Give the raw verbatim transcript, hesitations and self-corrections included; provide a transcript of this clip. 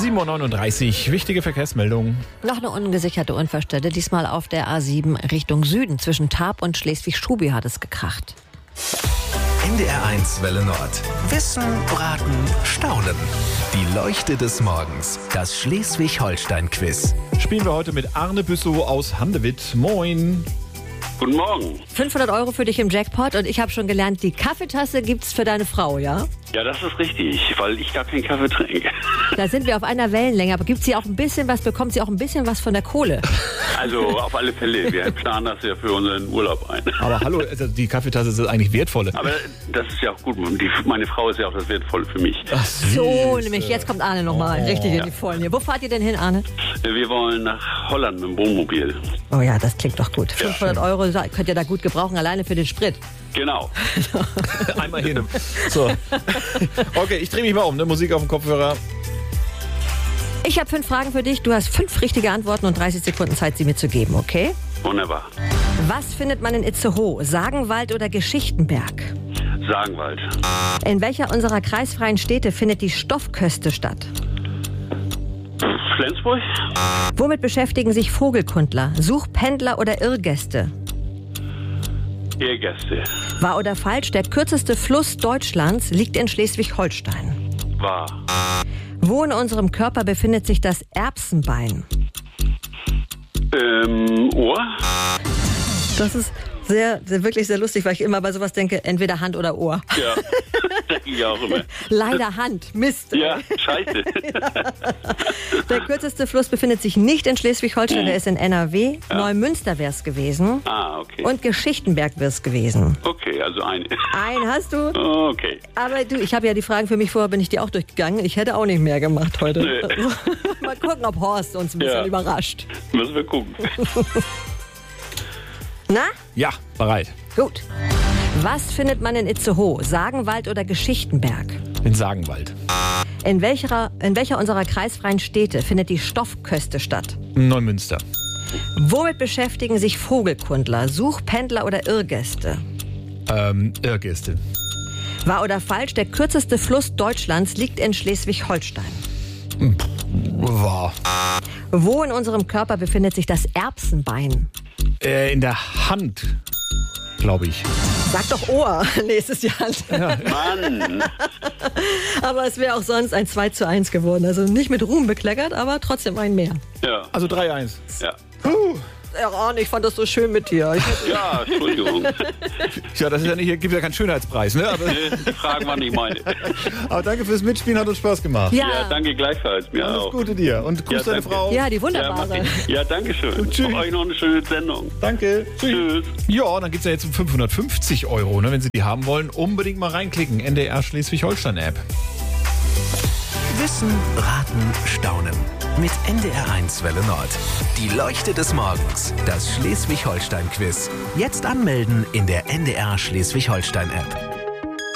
sieben Uhr neununddreißig, wichtige Verkehrsmeldung. Noch eine ungesicherte Unfallstelle, diesmal auf der A sieben Richtung Süden. Zwischen Tarp und Schleswig-Schubi hat es gekracht. N D R eins Welle Nord. Wissen, Braten, Staunen. Die Leuchte des Morgens. Das Schleswig-Holstein-Quiz. Spielen wir heute mit Arne Büssow aus Handewitt. Moin. Guten Morgen. fünfhundert Euro für dich im Jackpot und ich habe schon gelernt, die Kaffeetasse gibt's für deine Frau, ja? Ja, das ist richtig, weil ich gar keinen Kaffee trinke. Da sind wir auf einer Wellenlänge, aber gibt sie auch ein bisschen was, bekommt sie auch ein bisschen was von der Kohle? Also auf alle Fälle, wir planen das ja für unseren Urlaub ein. Aber hallo, also die Kaffeetasse ist eigentlich wertvolle. Aber das ist ja auch gut, die, meine Frau ist ja auch das Wertvolle für mich. Ach, So, nämlich jetzt kommt Arne nochmal Oh. richtig in die Vollen hier. Wo fahrt ihr denn hin, Arne? Wir wollen nach Holland mit dem Wohnmobil. Oh ja, das klingt doch gut. fünfhundert Euro könnt ihr da gut gebrauchen, alleine für den Sprit. Genau. Einmal hin. So. Okay, ich drehe mich mal um, ne? Musik auf dem Kopfhörer. Ich habe fünf Fragen für dich. Du hast fünf richtige Antworten und dreißig Sekunden Zeit, sie mir zu geben, okay? Wunderbar. Was findet man in Itzehoe? Sagenwald oder Geschichtenberg? Sagenwald. In welcher unserer kreisfreien Städte findet die Stoffköste statt? Flensburg? Womit beschäftigen sich Vogelkundler? Suchpendler oder Irrgäste? Ehrgäste. Wahr oder falsch? Der kürzeste Fluss Deutschlands liegt in Schleswig-Holstein. Wahr. Wo in unserem Körper befindet sich das Erbsenbein? Ähm, Ohr? Das ist sehr, sehr, wirklich sehr lustig, weil ich immer bei sowas denke, entweder Hand oder Ohr. Ja, denke ich auch immer. Leider Hand, Mist. Ja, scheiße. Der kürzeste Fluss befindet sich nicht in Schleswig-Holstein, der ist in N R W. Ja. Neumünster wäre es gewesen. Ah, okay. Und Geschichtenberg wäre es gewesen. Okay, also eine. Einen hast du. Okay. Aber du, ich habe ja die Fragen für mich vorher, bin ich die auch durchgegangen. Ich hätte auch nicht mehr gemacht heute. Nee. Mal gucken, ob Horst uns ein bisschen Ja. überrascht. Müssen wir gucken. Na, Ja, bereit. gut. Was findet man in Itzehoe? Sagenwald oder Geschichtenberg? In Sagenwald. In welcher, in welcher unserer kreisfreien Städte findet die Stoffköste statt? Neumünster. Womit beschäftigen sich Vogelkundler, Suchpendler oder Irrgäste? Ähm, Irrgäste. Wahr oder falsch? Der kürzeste Fluss Deutschlands liegt in Schleswig-Holstein. Wow. Wo in unserem Körper befindet sich das Erbsenbein? Äh, in der Hand, glaube ich. Sag doch Ohr. Nee, es ist die Hand. Mann. Aber es wäre auch sonst ein zwei zu eins geworden. Also nicht mit Ruhm bekleckert, aber trotzdem ein mehr. Ja, Also drei eins. ja. Puh. Ja, Arne, ich fand das so schön mit dir. Ich hätte- Ja, Entschuldigung. Ja, das ist ja nicht, gibt ja keinen Schönheitspreis, ne? Aber, Die Fragen waren nicht meine. aber danke fürs Mitspielen, hat uns Spaß gemacht. ja. Ja, danke gleichfalls. Mir Alles auch. Gute dir. Und grüß Ja, deine danke. Frau. ja, die Ja, wunderbare. mach ich. Ja, danke schön. Tschüss. Euch noch eine schöne Sendung. Danke. Tschüss. Ja, dann gibt's ja jetzt um fünfhundertfünfzig Euro, ne? Wenn Sie die haben wollen, unbedingt mal reinklicken. N D R Schleswig-Holstein-App. Wissen, Raten, Staunen. Mit N D R eins Welle Nord. Die Leuchte des Morgens. Das Schleswig-Holstein-Quiz. Jetzt anmelden in der N D R Schleswig-Holstein-App.